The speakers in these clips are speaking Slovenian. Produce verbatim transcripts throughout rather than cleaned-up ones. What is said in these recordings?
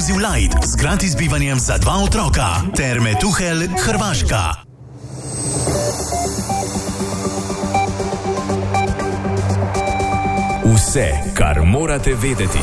Exclusive Light z gratis bivanjem za dva otroka. Terme Tuhelj, Hrvaška. Vse, kar morate vedeti.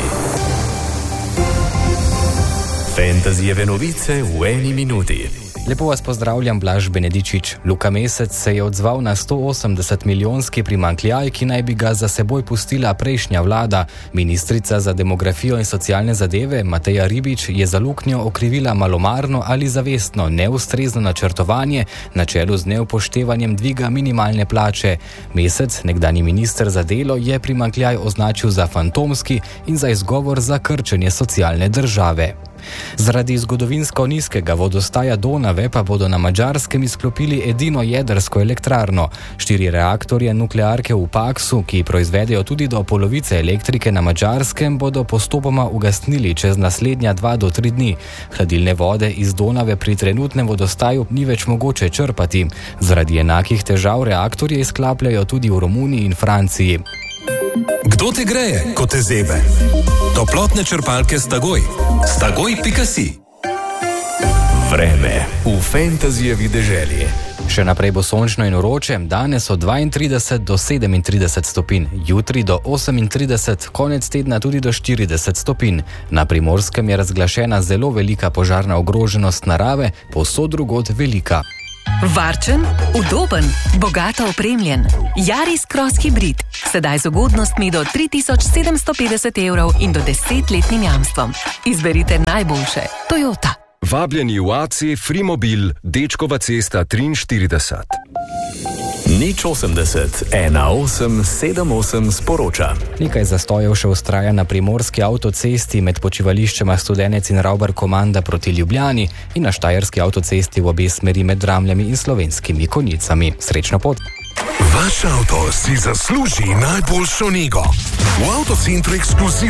Fantasyjeve novice v eni minuti. Lepo vas pozdravljam, Blaž Benedičič. Luka Mesec se je odzval na sto osemdeset milijonski primanjkljaj, ki naj bi ga za seboj pustila prejšnja vlada. Ministrica za demografijo in socialne zadeve Mateja Ribič je za luknjo okrivila malomarno ali zavestno neustrezno načrtovanje na čelu z neupoštevanjem dviga minimalne plače. Mesec, nekdanji minister za delo, je primanjkljaj označil za fantomski in za izgovor za krčenje socialne države. Zaradi zgodovinsko nizkega vodostaja Donave pa bodo na Madžarskem izklopili edino jedrsko elektrarno. Štiri reaktorje nuklearke v Paksu, ki proizvedejo tudi do polovice elektrike na Madžarskem, bodo postopoma ugasnili čez naslednja dva do tri dni. Hladilne vode iz Donave pri trenutnem vodostaju ni več mogoče črpati. Zaradi enakih težav reaktorje izklapljajo tudi v Romuniji in Franciji. Kdo te greje, ko te zebe? Toplotne črpalke Stagoj. Stagoj pika si. Vreme v Fantasyjevi deželi. Še naprej bo sončno in vroče, danes od dvaintrideset do sedemintrideset stopinj, jutri do osemintrideset, konec tedna tudi do štirideset stopinj. Na Primorskem je razglašena zelo velika požarna ogroženost narave, povsod drugod velika. Varčen, udoben, bogato opremljen. Yaris Cross Hybrid. Sedaj z ugodnostmi do tri tisoč sedemsto petdeset evrov in do desetletnim jamstvom. Izberite najboljše. Toyota. Vabljeni v A C Frimobil, Dečkova cesta triinštirideset. Nič osemdeset, ena osem sedem osem sporoča. Nekaj zastojev še vztraja na primorski avtocesti med počivališčema Studenec in Ravbar Komanda proti Ljubljani in na štajerski avtocesti v obe smeri med Dramljami in Slovenskimi Konjicami. Srečno pot! Vaš avto si zasluži najboljšo nego. V Avtocentru Exclusive